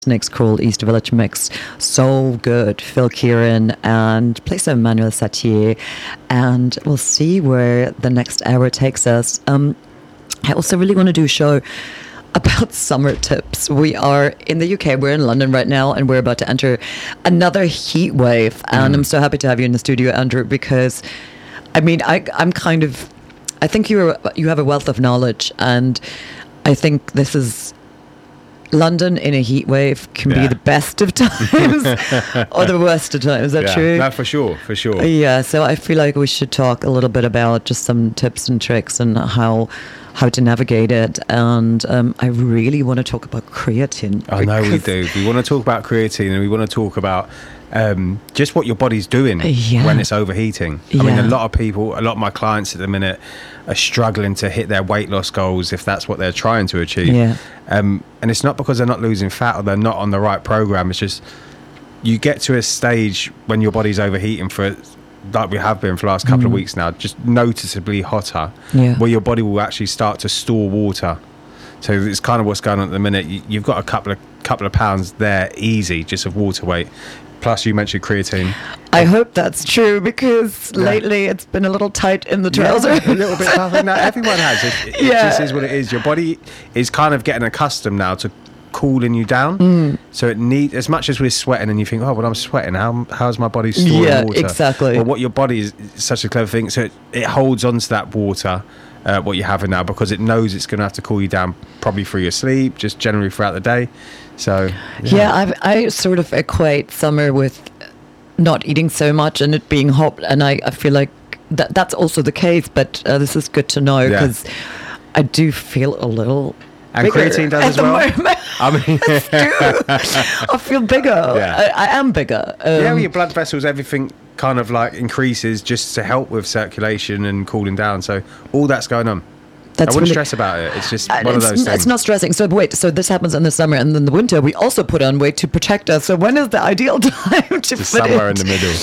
Snake's Crawl East Village mix. So good. Phil Kieran and plays Emmanuel Satie. And we'll see where the next hour takes us. I also really want to do a show about summer tips. We are in the UK, we're in London right now, and we're about to enter another heat wave. And I'm so happy to have you in the studio, Andrew, because I mean, I'm kind of, I think you have a wealth of knowledge, and I think this is London in a heat wave can be the best of times or the worst of times. Is that true? No, for sure. Yeah, so I feel like we should talk a little bit about just some tips and tricks and how to navigate it. And I really want to talk about creatine. I know we do. We want to talk about creatine, and we want to talk about just what your body's doing when it's overheating. I mean, a lot of my clients at the minute are struggling to hit their weight loss goals if that's what they're trying to achieve. And it's not because they're not losing fat or they're not on the right program. It's just you get to a stage when your body's overheating for, like we have been for the last couple of weeks now, just noticeably hotter, where your body will actually start to store water. So it's kind of what's going on at the minute. You've got a couple of pounds there easy just of water weight. Plus, you mentioned creatine. I hope that's true, because lately it's been a little tight in the trousers. A little bit tough. No, everyone has. It just is what it is. Your body is kind of getting accustomed now to cooling you down. So it needs, as much as we're sweating and you think, oh, well, I'm sweating. How's my body storing water? Yeah, exactly. Well, what your body is such a clever thing. So it holds on to that water, what you're having now, because it knows it's going to have to cool you down probably through your sleep, just generally throughout the day. So I sort of equate summer with not eating so much and it being hot, and I feel like that's also the case, but this is good to know, because I do feel a little and creatine does as well. I mean, I feel bigger. I am bigger. Well, your blood vessels, everything kind of like increases just to help with circulation and cooling down. So all that's going on. I wouldn't stress about it. It's just one of those things. It's not stressing. So wait, so this happens in the summer, and then the winter we also put on weight to protect us. So when is the ideal time to fit somewhere in the middle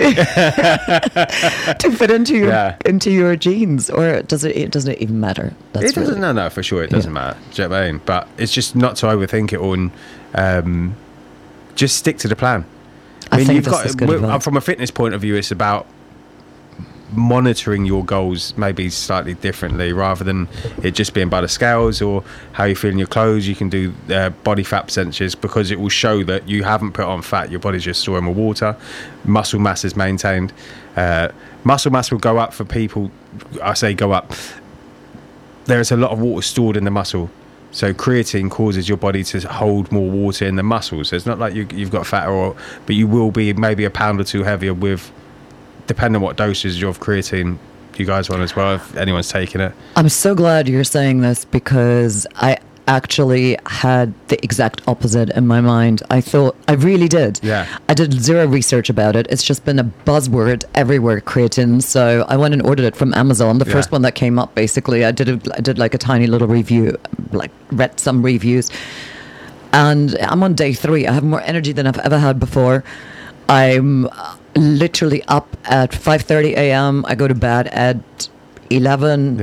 to fit into your jeans, or doesn't it even matter? It doesn't. No, for sure it doesn't matter. Do you know what I mean? But it's just not to overthink it all, and just stick to the plan. I mean, think this is good advice. From a fitness point of view, it's about monitoring your goals maybe slightly differently, rather than it just being by the scales or how you feel in your clothes. You can do body fat percentages, because it will show that you haven't put on fat, your body's just storing more water. Muscle mass is maintained. Muscle mass will go up for people. I say go up. There is a lot of water stored in the muscle, so creatine causes your body to hold more water in the muscles. So it's not like you've got fat, but you will be maybe a pound or two heavier with, depending on what dosage of creatine you guys want as well, if anyone's taking it. I'm so glad you're saying this, because I actually had the exact opposite in my mind. I thought, I really did. I did zero research about it. It's just been a buzzword everywhere, creatine. So I went and ordered it from Amazon. The first one that came up, basically. I did like a tiny little review, like read some reviews. And I'm on day 3. I have more energy than I've ever had before. I'm literally up at 5:30 a.m. I go to bed at 11.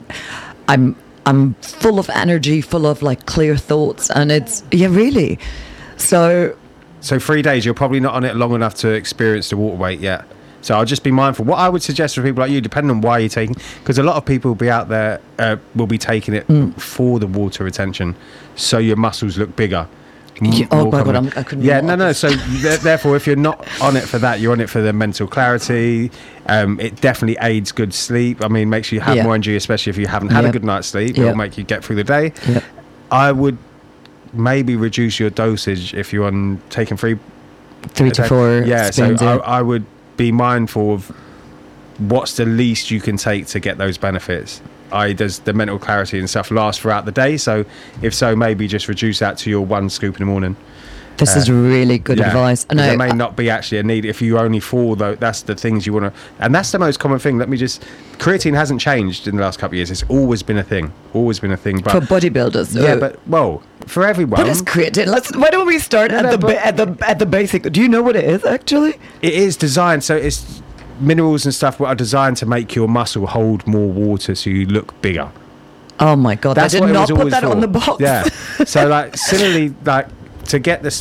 I'm full of energy, full of like clear thoughts, and it's really. So 3 days, you're probably not on it long enough to experience the water weight yet. So I'll just be mindful. What I would suggest for people like you, depending on why you're taking, because a lot of people will be out there, will be taking it for the water retention, so your muscles look bigger. Oh my God, I couldn't. No. So therefore, if you're not on it for that, you're on it for the mental clarity. It definitely aids good sleep. I mean, makes you have more energy, especially if you haven't had a good night's sleep. It'll make you get through the day. I would maybe reduce your dosage if you're on taking 3 to 4. Yeah, so I would be mindful of what's the least you can take to get those benefits. Does the mental clarity and stuff last throughout the day? So if so, maybe just reduce that to your 1 scoop in the morning. This is really good advice. And there may not be actually a need if you only 4, though. That's the things you want to, and that's the most common thing. Creatine hasn't changed in the last couple of years. It's always been a thing. But for bodybuilders. For everyone. What is creatine? Why don't we start at the basic? Do you know what it is actually? It is designed, so it's minerals and stuff are designed to make your muscle hold more water, so you look bigger. Oh my God! I did not put that on the box. So similarly, to get the